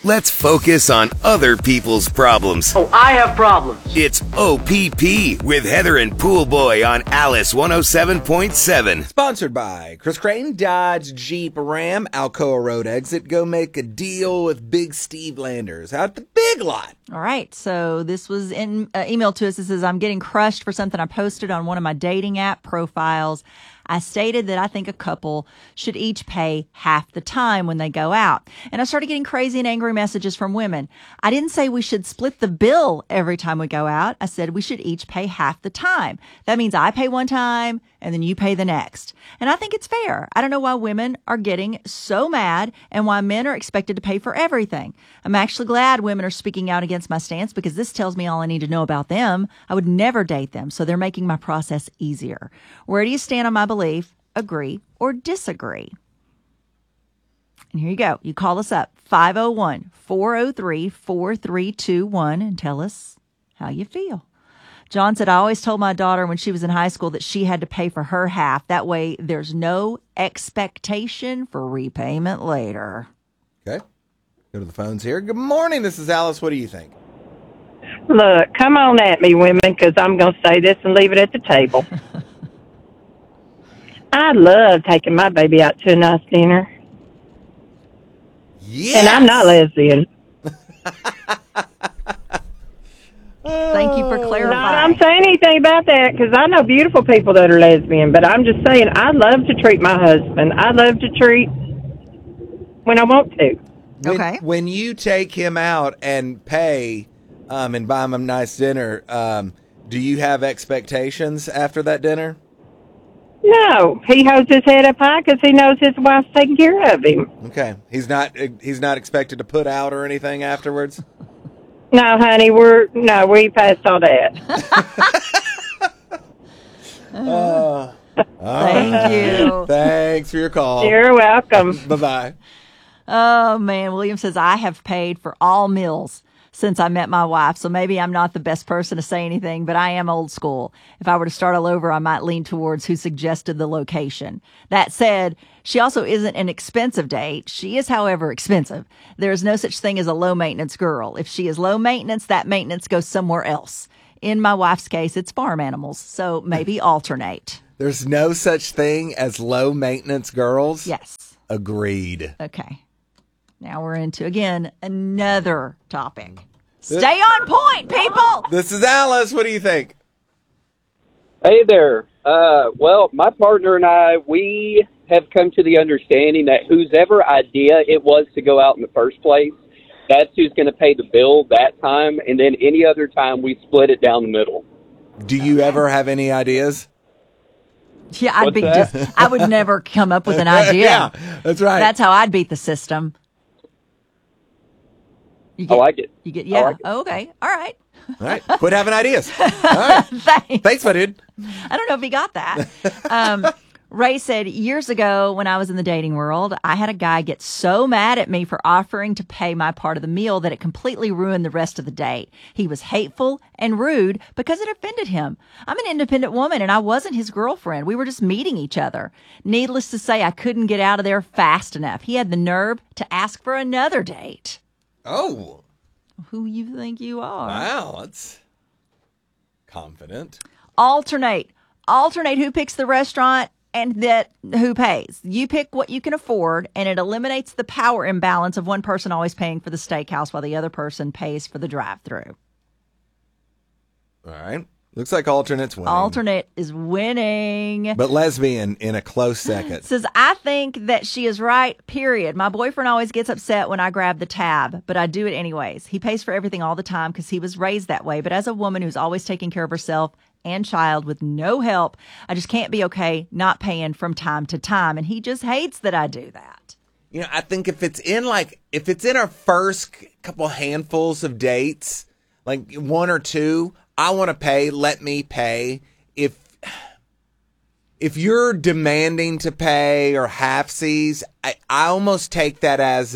Let's focus on other people's problems. Oh, I have problems. It's OPP with Heather and Pool Boy on Alice 107.7. Sponsored by Chris Crane, Dodge, Jeep, Ram, Alcoa Road exit. Go make a deal with Big Steve Landers out at the Big Lot. All right. So this was in email to us. It says, I'm getting crushed for something I posted on one of my dating app profiles. I stated that I think a couple should each pay half the time when they go out. And I started getting crazy and angry messages from women. I didn't say we should split the bill every time we go out. I said we should each pay half the time. That means I pay one time and then you pay the next. And I think it's fair. I don't know why women are getting so mad and why men are expected to pay for everything. I'm actually glad women are speaking out against my stance because this tells me all I need to know about them. I would never date them, so they're making my process easier. Where do you stand on my belief? Agree or disagree? And here you go. You call us up, 501-403-4321, and tell us how you feel. John said, I always told my daughter when she was in high school that she had to pay for her half. That way there's no expectation for repayment later. Okay. Go to the phones here. Good morning. This is Alice. What do you think? Look, come on at me, women, because I'm going to say this and leave it at the table. I love taking my baby out to a nice dinner. Yes! And I'm not lesbian. Thank you for clarifying. I'm saying anything about that because I know beautiful people that are lesbian, but I'm just saying I love to treat my husband. I love to treat when I want to. Okay. When you take him out and pay and buy him a nice dinner, do you have expectations after that dinner? No, he holds his head up high because he knows his wife's taking care of him. Okay. He's not expected to put out or anything afterwards? No, honey, we passed all that. Thank you. Thanks for your call. You're welcome. Bye-bye. Oh, man. William says, I have paid for all meals since I met my wife, so maybe I'm not the best person to say anything, but I am old school. If I were to start all over, I might lean towards who suggested the location. That said, she also isn't an expensive date. She is, however, expensive. There is no such thing as a low-maintenance girl. If she is low maintenance, that maintenance goes somewhere else. In my wife's case, it's farm animals, so maybe alternate. There's no such thing as low-maintenance girls? Yes. Agreed. Okay. Now we're into, again, another topic. Stay on point, people! This is Alice. What do you think? Hey there. Well, my partner and I, we have come to the understanding that whose ever idea it was to go out in the first place, that's who's going to pay the bill that time, and then any other time we split it down the middle. Do you ever have any ideas? Yeah, I would never come up with an idea. Yeah, that's right. That's how I'd beat the system. I like it. You get, yeah. Like oh, okay. All right. All right. Quit having ideas. All right. Thanks, my dude. I don't know if he got that. Ray said, years ago when I was in the dating world, I had a guy get so mad at me for offering to pay my part of the meal that it completely ruined the rest of the date. He was hateful and rude because it offended him. I'm an independent woman and I wasn't his girlfriend. We were just meeting each other. Needless to say, I couldn't get out of there fast enough. He had the nerve to ask for another date. Oh. Who you think you are? Wow, that's confident. Alternate who picks the restaurant and that who pays. You pick what you can afford, and it eliminates the power imbalance of one person always paying for the steakhouse while the other person pays for the drive-thru. All right. Looks like alternate's winning. Alternate is winning. But lesbian in a close second. Says, I think that she is right, period. My boyfriend always gets upset when I grab the tab, but I do it anyways. He pays for everything all the time because he was raised that way. But as a woman who's always taking care of herself and child with no help, I just can't be okay not paying from time to time. And he just hates that I do that. You know, I think if it's in our first couple handfuls of dates, like one or two, I want to pay, let me pay. If you're demanding to pay or halfsies, I almost take that as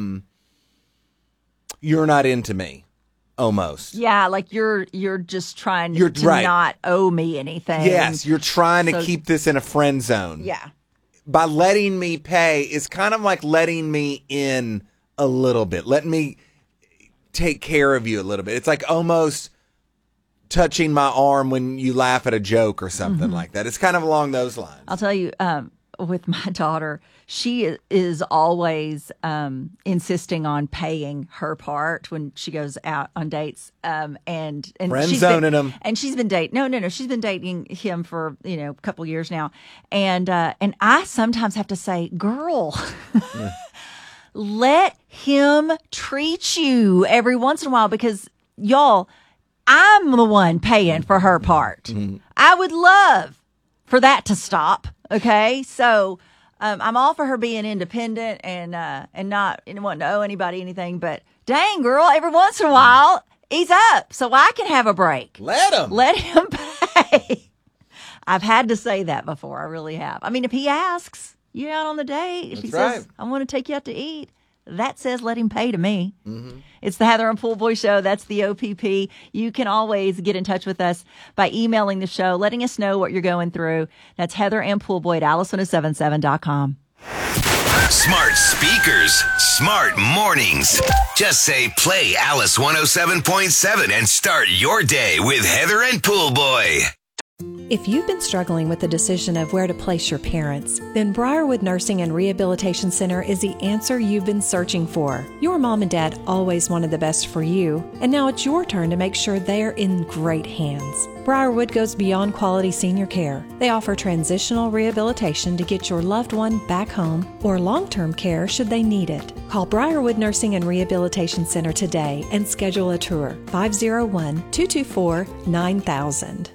you're not into me, almost. Yeah, like you're just trying You're to right. not owe me anything. Yes, you're trying to keep this in a friend zone. Yeah. By letting me pay is kind of like letting me in a little bit. Let me take care of you a little bit. It's like almost touching my arm when you laugh at a joke or something like that. It's kind of along those lines. I'll tell you, with my daughter, she is always insisting on paying her part when she goes out on dates. And friend zoning him. And she's been dating. No. She's been dating him for a couple years now. And I sometimes have to say, girl. Let him treat you every once in a while because, y'all, I'm the one paying for her part. Mm-hmm. I would love for that to stop, okay? So I'm all for her being independent and not wanting to owe anybody anything, but dang, girl, every once in a while, he's up so I can have a break. Let him pay. I've had to say that before. I really have. I mean, if he asks, you out on the date. If he says, I want to take you out to eat, that says let him pay to me. Mm-hmm. It's the Heather and Pool Boy Show. That's the OPP. You can always get in touch with us by emailing the show, letting us know what you're going through. That's Heather and Poolboy at Alice1077.com. Smart speakers, smart mornings. Just say play Alice 107.7 and start your day with Heather and Pool Boy. If you've been struggling with the decision of where to place your parents, then Briarwood Nursing and Rehabilitation Center is the answer you've been searching for. Your mom and dad always wanted the best for you, and now it's your turn to make sure they're in great hands. Briarwood goes beyond quality senior care. They offer transitional rehabilitation to get your loved one back home or long-term care should they need it. Call Briarwood Nursing and Rehabilitation Center today and schedule a tour. 501-224-9000.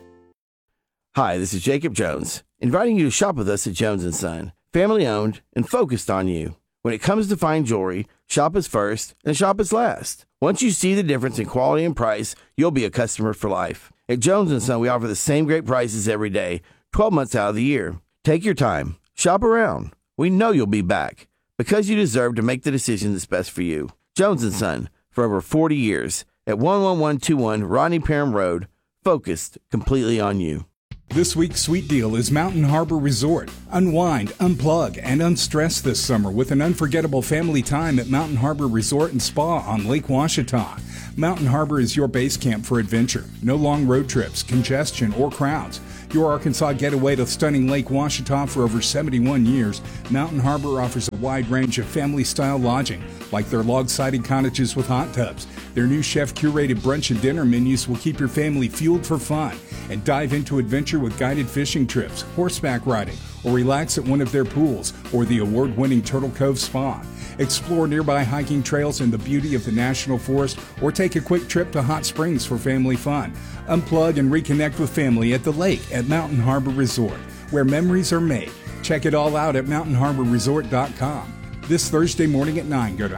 Hi, this is Jacob Jones, inviting you to shop with us at Jones & Son. Family owned and focused on you. When it comes to fine jewelry, shop us first and shop us last. Once you see the difference in quality and price, you'll be a customer for life. At Jones & Son, we offer the same great prices every day, 12 months out of the year. Take your time. Shop around. We know you'll be back because you deserve to make the decision that's best for you. Jones & Son, for over 40 years, at 11121 Rodney Parham Road, focused completely on you. This week's sweet deal is Mountain Harbor Resort. Unwind, unplug, and unstress this summer with an unforgettable family time at Mountain Harbor Resort and Spa on Lake Ouachita. Mountain Harbor is your base camp for adventure. No long road trips, congestion, or crowds. Your Arkansas getaway to stunning Lake Ouachita for over 71 years, Mountain Harbor offers a wide range of family-style lodging, like their log-sided cottages with hot tubs. Their new chef-curated brunch and dinner menus will keep your family fueled for fun and dive into adventure with guided fishing trips, horseback riding, or relax at one of their pools or the award-winning Turtle Cove Spa. Explore nearby hiking trails and the beauty of the National Forest, or take a quick trip to Hot Springs for family fun. Unplug and reconnect with family at the lake at Mountain Harbor Resort, where memories are made. Check it all out at mountainharborresort.com. This Thursday morning at 9, go to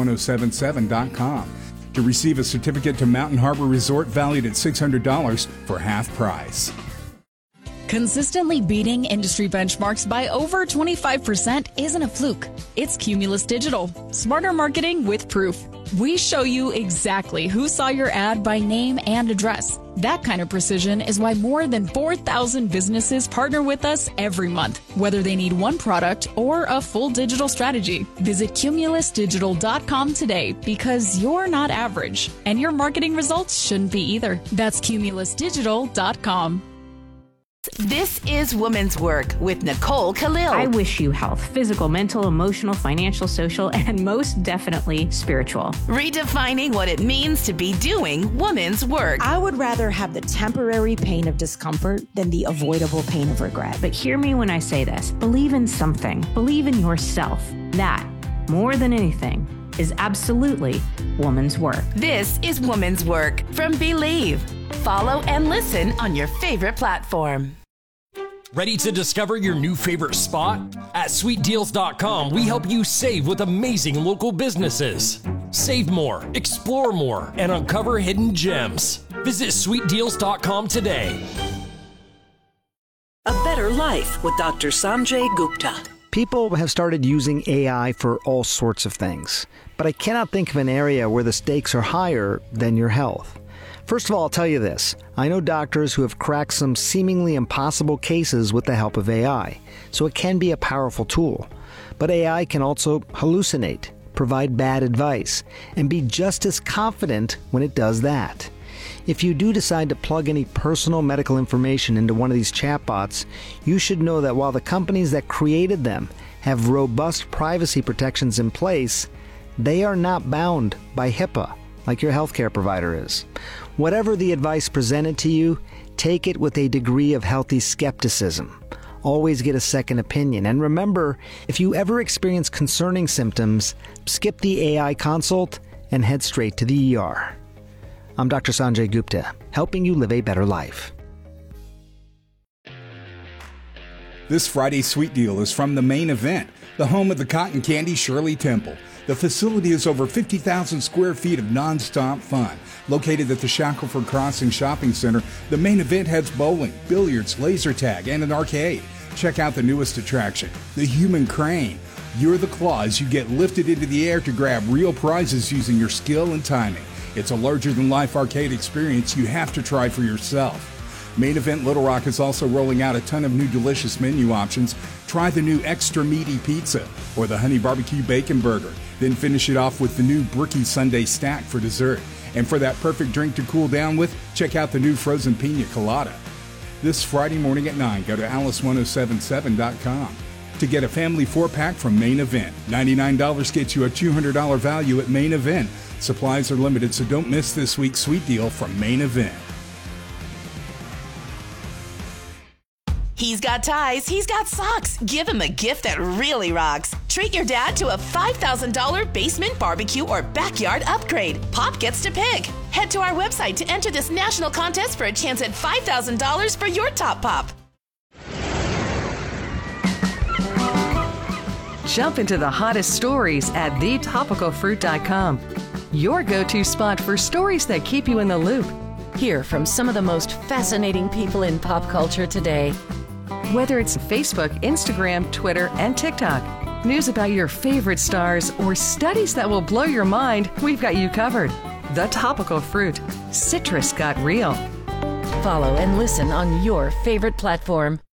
alice1077.com to receive a certificate to Mountain Harbor Resort valued at $600 for half price. Consistently beating industry benchmarks by over 25% isn't a fluke. It's Cumulus Digital. Smarter marketing with proof. We show you exactly who saw your ad by name and address. That kind of precision is why more than 4,000 businesses partner with us every month, whether they need one product or a full digital strategy. Visit cumulusdigital.com today because you're not average, and your marketing results shouldn't be either. That's cumulusdigital.com. This is Woman's Work with Nicole Khalil. I wish you health, physical, mental, emotional, financial, social, and most definitely spiritual. Redefining what it means to be doing woman's work. I would rather have the temporary pain of discomfort than the avoidable pain of regret. But hear me when I say this. Believe in something. Believe in yourself. That, more than anything, is absolutely woman's work. This is Woman's Work from Believe. Follow and listen on your favorite platform. Ready to discover your new favorite spot? At sweetdeals.com, we help you save with amazing local businesses. Save more, explore more, and uncover hidden gems. Visit sweetdeals.com today. A Better Life with Dr. Sanjay Gupta. People have started using AI for all sorts of things, but I cannot think of an area where the stakes are higher than your health. First of all, I'll tell you this. I know doctors who have cracked some seemingly impossible cases with the help of AI, so it can be a powerful tool. But AI can also hallucinate, provide bad advice, and be just as confident when it does that. If you do decide to plug any personal medical information into one of these chatbots, you should know that while the companies that created them have robust privacy protections in place, they are not bound by HIPAA like your healthcare provider is. Whatever the advice presented to you, take it with a degree of healthy skepticism. Always get a second opinion. And remember, if you ever experience concerning symptoms, skip the AI consult and head straight to the ER. I'm Dr. Sanjay Gupta, helping you live a better life. This Friday's Sweet Deal is from the Main Event, the home of the cotton candy Shirley Temple. The facility is over 50,000 square feet of nonstop fun. Located at the Shackelford Crossing Shopping Center, the Main Event has bowling, billiards, laser tag, and an arcade. Check out the newest attraction, the Human Crane. You're the claw as you get lifted into the air to grab real prizes using your skill and timing. It's a larger-than-life arcade experience you have to try for yourself. Main Event Little Rock is also rolling out a ton of new delicious menu options. Try the new extra meaty pizza or the honey barbecue bacon burger. Then finish it off with the new Brookie Sundae stack for dessert. And for that perfect drink to cool down with, check out the new frozen pina colada. This Friday morning at 9, go to alice1077.com. To get a family 4-pack from Main Event, $99 gets you a $200 value at Main Event. Supplies are limited, so don't miss this week's Sweet Deal from Main Event. He's got ties, he's got socks. Give him a gift that really rocks. Treat your dad to a $5,000 basement barbecue or backyard upgrade. Pop gets to pick. Head to our website to enter this national contest for a chance at $5,000 for your top pop. Jump into the hottest stories at thetopicalfruit.com. Your go-to spot for stories that keep you in the loop. Hear from some of the most fascinating people in pop culture today. Whether it's Facebook, Instagram, Twitter, and TikTok, news about your favorite stars, or studies that will blow your mind, we've got you covered. The Topical Fruit. Citrus got real. Follow and listen on your favorite platform.